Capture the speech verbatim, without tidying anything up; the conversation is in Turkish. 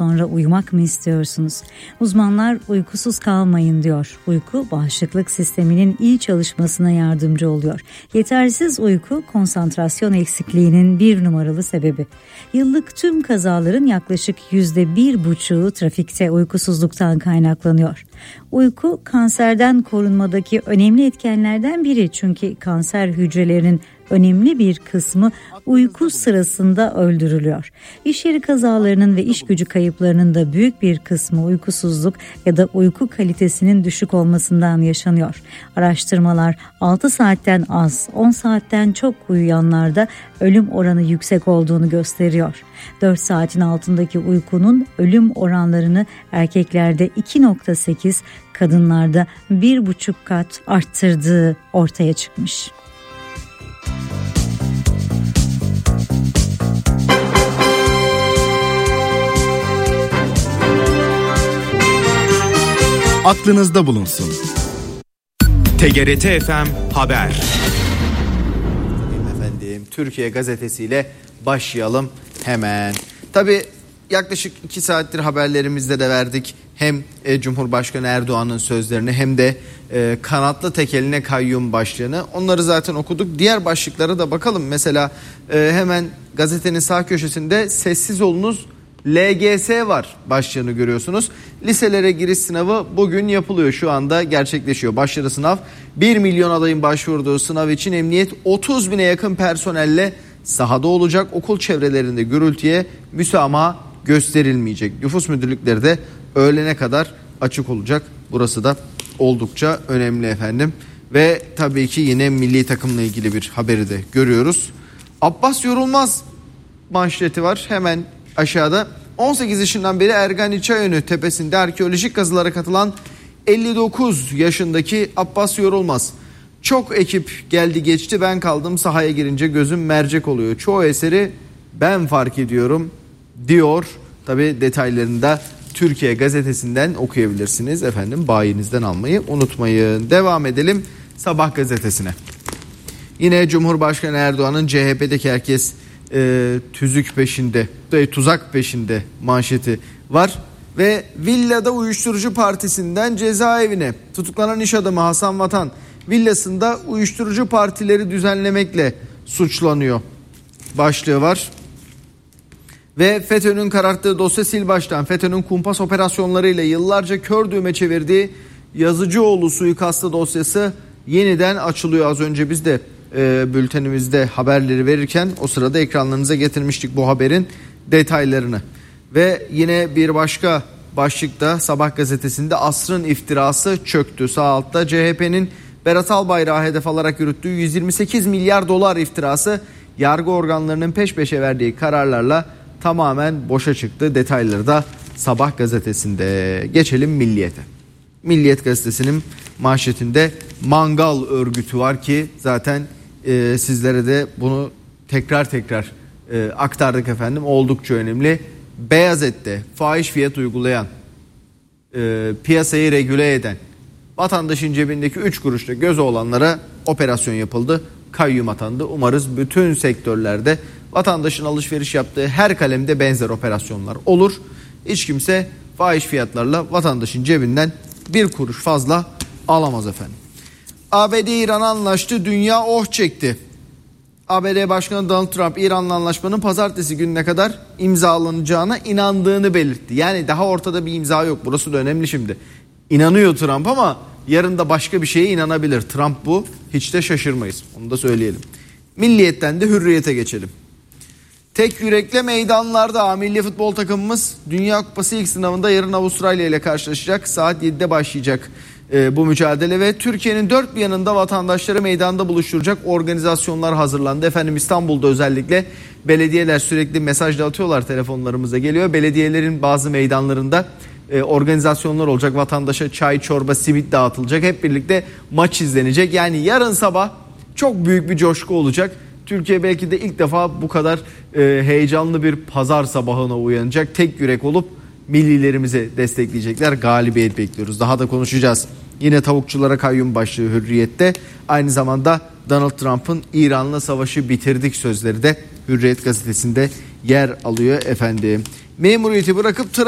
sonra uyumak mı istiyorsunuz? Uzmanlar uykusuz kalmayın diyor. Uyku bağışıklık sisteminin iyi çalışmasına yardımcı oluyor. Yetersiz uyku konsantrasyon eksikliğinin bir numaralı sebebi. Yıllık tüm kazaların yaklaşık yüzde bir buçuğu trafikte uykusuzluktan kaynaklanıyor. Uyku kanserden korunmadaki önemli etkenlerden biri, çünkü kanser hücrelerinin önemli bir kısmı uyku sırasında öldürülüyor. İş yeri kazalarının ve iş gücü kayıplarının da büyük bir kısmı uykusuzluk ya da uyku kalitesinin düşük olmasından yaşanıyor. Araştırmalar altı saatten az, on saatten çok uyuyanlarda ölüm oranı yüksek olduğunu gösteriyor. dört saatin altındaki uykunun ölüm oranlarını erkeklerde iki virgül sekiz, kadınlarda bir buçuk kat arttırdığı ortaya çıkmış. Aklınızda bulunsun. T G R T F M Haber. Efendim, Türkiye Gazetesi'yle başlayalım hemen. Tabii yaklaşık iki saattir haberlerimizde de verdik. Hem e, Cumhurbaşkanı Erdoğan'ın sözlerini hem de e, kanatlı tekeline kayyum başlığını. Onları zaten okuduk. Diğer başlıklara da bakalım. Mesela e, hemen gazetenin sağ köşesinde sessiz olunuz, L G S var başlığını görüyorsunuz. Liselere giriş sınavı bugün yapılıyor. Şu anda gerçekleşiyor. Başladı sınav. bir milyon adayın başvurduğu sınav için emniyet otuz bine yakın personelle sahada olacak. Okul çevrelerinde gürültüye müsamaha gösterilmeyecek. Nüfus müdürlükleri de öğlene kadar açık olacak. Burası da oldukça önemli efendim. Ve tabii ki yine milli takımla ilgili bir haberi de görüyoruz. Abbas Yorulmaz manşeti var hemen aşağıda. on sekiz yaşından beri Ergani Çayönü tepesinde arkeolojik kazılara katılan elli dokuz yaşındaki Abbas Yorulmaz. Çok ekip geldi geçti, ben kaldım, sahaya girince gözüm mercek oluyor. Çoğu eseri ben fark ediyorum diyor. Tabii detaylarını da Türkiye Gazetesi'nden okuyabilirsiniz efendim. Bayinizden almayı unutmayın. Devam edelim Sabah gazetesine. Yine Cumhurbaşkanı Erdoğan'ın C H P'deki herkes e, tüzük peşinde, tuzak peşinde manşeti var. Ve villada uyuşturucu partisinden cezaevine tutuklanan iş adamı Hasan Vatan villasında uyuşturucu partileri düzenlemekle suçlanıyor başlığı var. Ve FETÖ'nün kararttığı dosya sil baştan. FETÖ'nün kumpas operasyonlarıyla yıllarca kör düğme çevirdiği Yazıcıoğlu suikastı dosyası yeniden açılıyor. Az önce biz de e, bültenimizde haberleri verirken o sırada ekranlarınıza getirmiştik bu haberin detaylarını. Ve yine bir başka başlıkta Sabah gazetesinde asrın iftirası çöktü. Sağ altta C H P'nin Berat Albayrak'ı hedef alarak yürüttüğü yüz yirmi sekiz milyar dolar iftirası yargı organlarının peş peşe verdiği kararlarla tamamen boşa çıktı. Detayları da Sabah gazetesinde. Geçelim Milliyet'e. Milliyet gazetesinin manşetinde mangal örgütü var ki zaten e, sizlere de bunu tekrar tekrar e, aktardık efendim. Oldukça önemli. Beyaz ette fahiş fiyat uygulayan, e, piyasayı regüle eden, vatandaşın cebindeki üç kuruşta gözü olanlara operasyon yapıldı. Kayyum atandı. Umarız bütün sektörlerde vatandaşın alışveriş yaptığı her kalemde benzer operasyonlar olur. Hiç kimse fahiş fiyatlarla vatandaşın cebinden bir kuruş fazla alamaz efendim. A B D İran anlaştı, dünya oh çekti. A B D Başkanı Donald Trump İran'la anlaşmanın pazartesi gününe kadar imzalanacağına inandığını belirtti. Yani daha ortada bir imza yok. Burası da önemli şimdi. İnanıyor Trump ama yarın da başka bir şeye inanabilir. Trump bu. Hiç de şaşırmayız. Onu da söyleyelim. Milliyet'ten de Hürriyet'e geçelim. Tek yürekle meydanlarda A milli futbol takımımız Dünya Kupası ilk sınavında yarın Avustralya ile karşılaşacak. Saat yedide başlayacak e, bu mücadele ve Türkiye'nin dört bir yanında vatandaşları meydanda buluşturacak organizasyonlar hazırlandı. Efendim İstanbul'da özellikle belediyeler sürekli mesaj dağıtıyorlar, telefonlarımıza geliyor. Belediyelerin bazı meydanlarında e, organizasyonlar olacak. Vatandaşa çay, çorba, simit dağıtılacak. Hep birlikte maç izlenecek. Yani yarın sabah çok büyük bir coşku olacak. Türkiye belki de ilk defa bu kadar e, heyecanlı bir pazar sabahına uyanacak. Tek yürek olup millilerimizi destekleyecekler. Galibiyet bekliyoruz. Daha da konuşacağız. Yine tavukçulara kayyum başlığı Hürriyet'te. Aynı zamanda Donald Trump'ın İran'la savaşı bitirdik sözleri de Hürriyet gazetesinde yer alıyor efendim. Memuriyeti bırakıp